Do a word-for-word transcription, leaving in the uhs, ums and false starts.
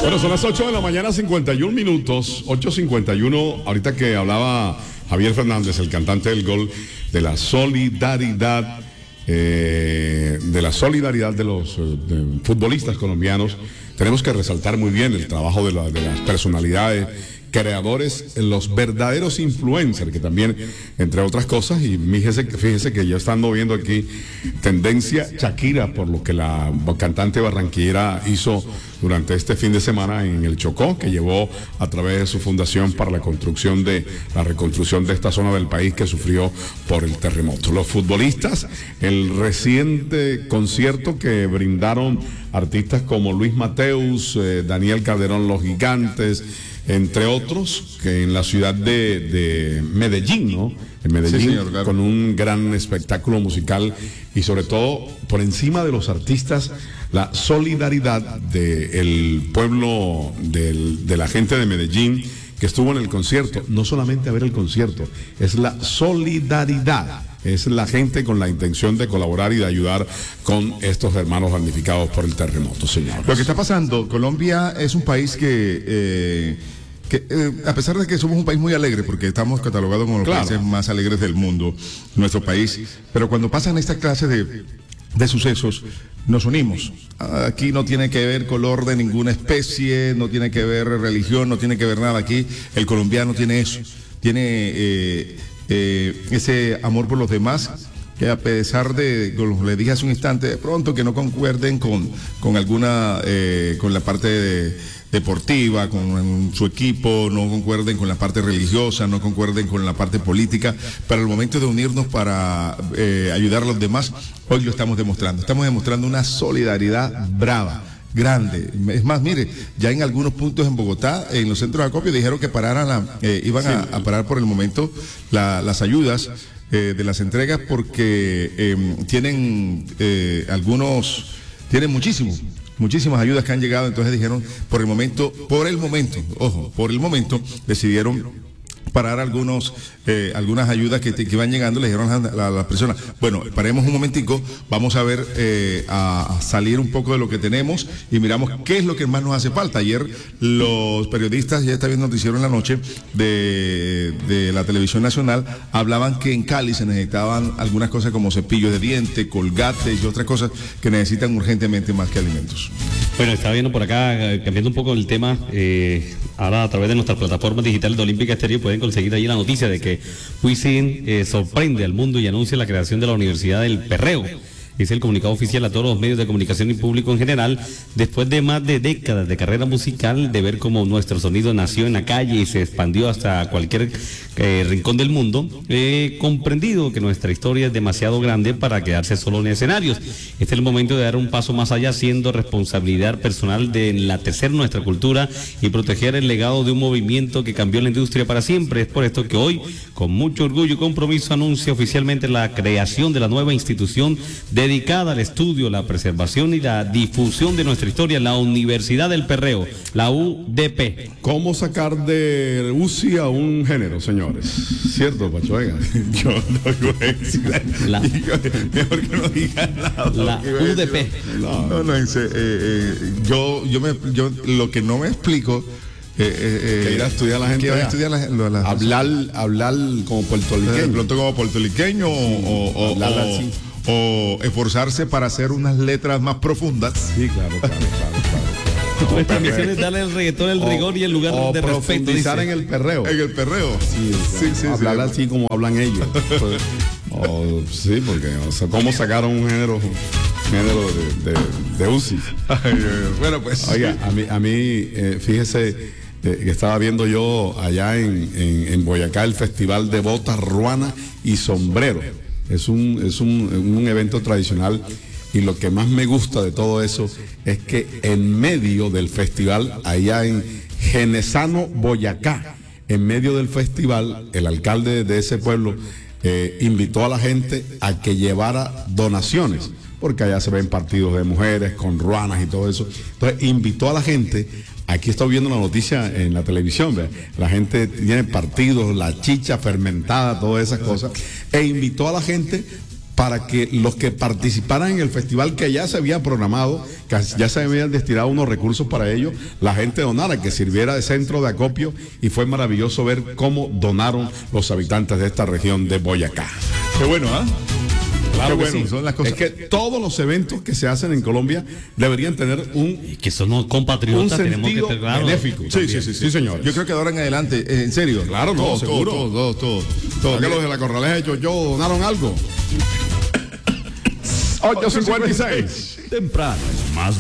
Bueno, son las ocho de la mañana, cincuenta y un minutos, ocho cincuenta y uno. Ahorita que hablaba Javier Fernández, el cantante del gol, de la solidaridad, eh, de la solidaridad de los eh, de futbolistas colombianos, tenemos que resaltar muy bien el trabajo de, la, de las personalidades, creadores, los verdaderos influencers, que también, entre otras cosas, y fíjese, fíjese que yo estando viendo aquí tendencia Shakira, por lo que la cantante barranquillera hizo durante este fin de semana en el Chocó, que llevó a través de su fundación para la construcción de la reconstrucción de esta zona del país que sufrió por el terremoto. Los futbolistas, el reciente concierto que brindaron artistas como Luis Mateus, eh, Daniel Calderón, Los Gigantes, entre otros, que en la ciudad de, de Medellín, ¿no? En Medellín, sí, señor, claro, con un gran espectáculo musical y sobre todo, por encima de los artistas, la solidaridad del pueblo, del, de la gente de Medellín que estuvo en el concierto, no solamente a ver el concierto, es la solidaridad. Es la gente con la intención de colaborar y de ayudar con estos hermanos damnificados por el terremoto, señor. Lo que está pasando, Colombia es un país que, eh, que eh, a pesar de que somos un país muy alegre, porque estamos catalogados como los claro. países más alegres del mundo, nuestro país, pero cuando pasan esta clase de, de sucesos, nos unimos. Aquí no tiene que ver color de ninguna especie, no tiene que ver religión, no tiene que ver nada. Aquí el colombiano tiene eso, tiene... Eh, Eh, ese amor por los demás, que a pesar de, como le dije hace un instante, de pronto que no concuerden con, con alguna, eh, con la parte de, deportiva, con su equipo, no concuerden con la parte religiosa, no concuerden con la parte política, para el momento de unirnos para eh, ayudar a los demás, hoy lo estamos demostrando, estamos demostrando una solidaridad brava, grande. Es más, mire, ya en algunos puntos en Bogotá, en los centros de acopio, dijeron que pararan la, eh, iban sí. a, a parar por el momento la, las ayudas eh, de las entregas, porque eh, tienen eh, algunos, tienen muchísimo, muchísimas ayudas que han llegado, entonces dijeron, por el momento, por el momento, ojo, por el momento, decidieron parar algunos eh, algunas ayudas que, que iban llegando, le dijeron a las personas, bueno, paremos un momentico, vamos a ver, eh, a, a salir un poco de lo que tenemos y miramos qué es lo que más nos hace falta. Ayer los periodistas, ya está viendo noticiero en la noche de, de la televisión nacional, hablaban que en Cali se necesitaban algunas cosas como cepillos de diente, colgates y otras cosas que necesitan urgentemente más que alimentos. Bueno, estaba viendo por acá, cambiando un poco el tema, eh, ahora a través de nuestras plataformas digitales de Olímpica Estéreo pueden conseguir ahí la noticia de que Wisin eh, sorprende al mundo y anuncia la creación de la Universidad del Perreo. Es el comunicado oficial a todos los medios de comunicación y público en general, después de más de décadas de carrera musical, de ver cómo nuestro sonido nació en la calle y se expandió hasta cualquier eh, rincón del mundo, he comprendido que nuestra historia es demasiado grande para quedarse solo en escenarios. Este es el momento de dar un paso más allá, siendo responsabilidad personal de enlatecer nuestra cultura y proteger el legado de un movimiento que cambió la industria para siempre. Es por esto que hoy, con mucho orgullo y compromiso, anuncio oficialmente la creación de la nueva institución de dedicada al estudio, la preservación y la difusión de nuestra historia, la Universidad del Perreo, la U D P. ¿Cómo sacar de U C I a un género, señores? ¿Cierto, Pacho Vega? Yo no voy a decir la, mejor que no diga nada. La U D P. No, no, no, ese, eh, eh, yo, yo, me, yo lo que no me explico... Eh, eh, que ir a estudiar la gente, que ir a estudiar la, la, la, hablar, hablar como puertorriqueño, de pronto como puertorriqueño, sí, o, o, hablar o, así. O esforzarse para hacer unas letras más profundas. Sí, claro, claro, claro, claro. Nuestra misión es darle al reggaetón el rigor y el lugar o de respeto. Profundizar en el perreo. En el perreo. Sí, sí, sí, hablar sí, así como hablan ellos. O, sí, porque, o sea, ¿cómo sacaron un género, un género de, de, de U C I? Ay, bueno, pues. Oiga, a mí, a mí eh, fíjese. Eh, que estaba viendo yo allá en, en, en Boyacá el Festival de Botas, Ruana y Sombrero. Es un, es un, un evento tradicional y lo que más me gusta de todo eso es que en medio del festival, allá en Genesano, Boyacá, en medio del festival, el alcalde de ese pueblo eh, invitó a la gente a que llevara donaciones, porque allá se ven partidos de mujeres con ruanas y todo eso. Entonces invitó a la gente. Aquí estoy viendo la noticia en la televisión, ¿ve? La gente tiene partidos, la chicha fermentada, todas esas cosas, e invitó a la gente para que los que participaran en el festival, que ya se había programado, que ya se habían destinado unos recursos para ello, la gente donara, que sirviera de centro de acopio, y fue maravilloso ver cómo donaron los habitantes de esta región de Boyacá. Qué bueno, ¿ah? ¿eh? Claro, Qué bueno, sí. son las cosas. Es que todos los eventos que se hacen en Colombia deberían tener un, y que somos compatriotas, un tenemos que sentido estar claro. benéfico. Sí, sí, sí, sí, sí, señor. Yo creo que ahora en adelante, eh, en serio. Claro, no, todo, seguro. Todo, todo, todo. todo. Que los de la Corraleja de Chocho donaron algo. ocho cincuenta y seis. Temprano, más